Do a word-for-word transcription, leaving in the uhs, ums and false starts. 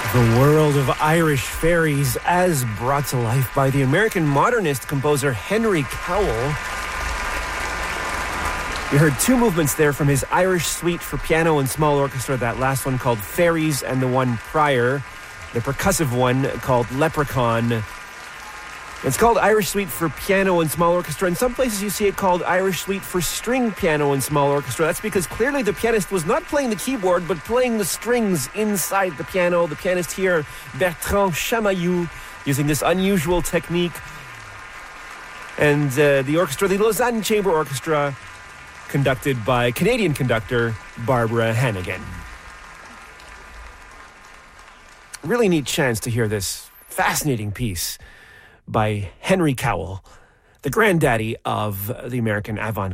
The world of Irish fairies as brought to life by the American modernist composer Henry Cowell. You heard two movements there from his Irish suite for piano and small orchestra, that last one called Fairies and the one prior, the percussive one called Leprechaun. It's called Irish Suite for Piano and Small Orchestra. In some places you see it called Irish Suite for String Piano and Small Orchestra. That's because clearly the pianist was not playing the keyboard, but playing the strings inside the piano. The pianist here, Bertrand Chamayou, using this unusual technique. And uh, the orchestra, the Lausanne Chamber Orchestra, conducted by Canadian conductor Barbara Hannigan. Really neat chance to hear this fascinating piece by Henry Cowell, the granddaddy of the American avant-garde.